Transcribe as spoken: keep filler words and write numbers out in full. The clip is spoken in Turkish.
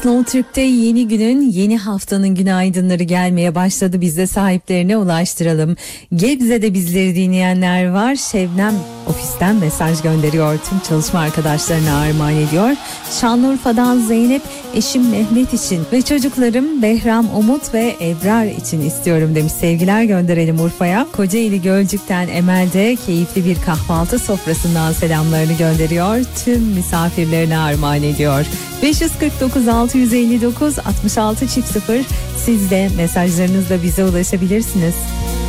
Snow Türk'te yeni günün, yeni haftanın günaydınları gelmeye başladı. Biz de sahiplerine ulaştıralım. Gebze'de bizleri dinleyenler var. Şebnem ofisten mesaj gönderiyor. Tüm çalışma arkadaşlarına armağan ediyor. Şanlıurfa'dan Zeynep, eşim Mehmet için ve çocuklarım Behram, Umut ve Ebrar için istiyorum demiş. Sevgiler gönderelim Urfa'ya. Kocaeli Gölcük'ten Emel de keyifli bir kahvaltı sofrasından selamlarını gönderiyor. Tüm misafirlerine armağan ediyor. beş yüz kırk dokuz altı yüz elli dokuz altmış altı çift sıfır. Siz de mesajlarınızla bize ulaşabilirsiniz.